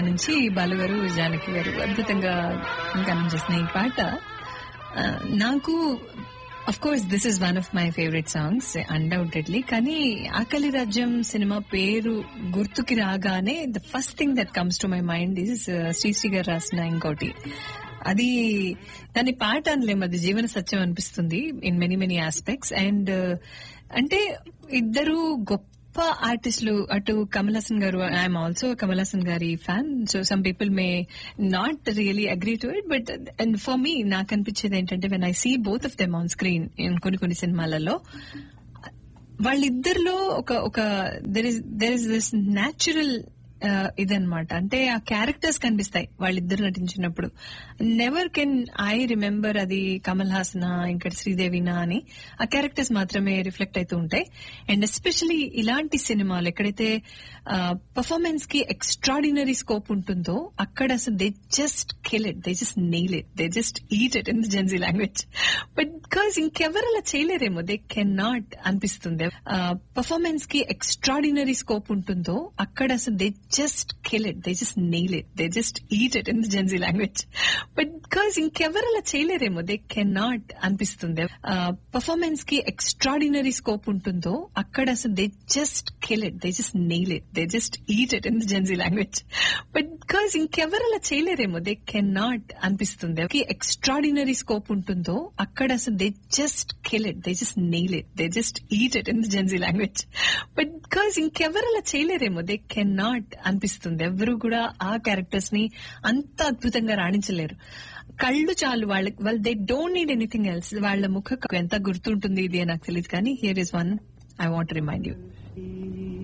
నుంచి బాలుగారు జానకి గారు అద్భుతంగా గానం చేసిన ఈ పాట నాకు of course this is one of my favourite songs undoubtedly. కానీ ఆకలి రాజ్యం సినిమా పేరు గుర్తుకి రాగానే the first thing that comes to my mind is Sri Sri గారు రాసిన ఇంకోటి. అది దాని పాట అనలేము, అది జీవన సత్యం అనిపిస్తుంది in many many aspects. And అంటే ఇద్దరు గొప్ప ఆర్టిస్టులు, అటు కమల్ హాసన్ గారు, ఐఎమ్ ఆల్సో కమల్ హాసన్ గారి fan. So some people may not really agree to it, but and for me నాకు అనిపించేది ఏంటంటే when I see both of them on screen కొన్ని సినిమాలలో వాళ్ళిద్దరిలో ఒక దెర్ ఇస్ దిస్ న్యాచురల్ ఇదన్నమాట. అంటే ఆ క్యారెక్టర్స్ కనిపిస్తాయి వాళ్ళిద్దరు నటించినప్పుడు. నెవర్ కెన్ ఐ రిమెంబర్ అది కమల్ హాసనా ఇంకా శ్రీదేవినా అని. ఆ క్యారెక్టర్స్ మాత్రమే రిఫ్లెక్ట్ అవుతూ ఉంటాయి. అండ్ ఎస్పెషలీ ఇలాంటి సినిమాలు ఎక్కడైతే పర్ఫార్మెన్స్ కి ఎక్స్ట్రాడినరీ స్కోప్ ఉంటుందో అక్కడ అసలు they just kill it, they just nail it, they just eat it in the Gen Z language. But because ఇంకెవరు అలా చేయలేరేమో, దే కెన్ నాట్ అనిపిస్తుంది. పర్ఫార్మెన్స్ కి ఎక్స్ట్రాడినరీ స్కోప్ ఉంటుందో అక్కడ అసలు they just kill it, they just nail it, they just eat it in the Gen Z language. But because ఇంకెవరు అలా చేయలేరేమో, they cannot అనిపిస్తుంది. పర్ఫార్మెన్స్ కి ఎక్స్ట్రాడినరీ స్కోప్ ఉంటుందో అక్కడ అసలు they just kill it, they just nail it, they just eat it in the Gen Z language. But because ఇంకెవరు అలా చేయలేరేమో, they cannot అనిపిస్తుంది. ఎక్స్ట్రాడినరీ స్కోప్ ఉంటుందో అక్కడ అసలు they just kill it, they just nail it, they just eat it in the Gen Z language. But because ఇంకెవరు అలా చేయలేరేమో, they cannot అనిపిస్తుంది. ఎవరు కూడా ఆ క్యారెక్టర్స్ ని అంత అద్భుతంగా రాణించలేరు. కళ్ళు చాలు వాళ్ళు they don't need anything else. వాళ్ళ ముఖ ఎంత గుర్తుంటుంది ఇది నాకు తెలియదు. కానీ here is one I want remind you.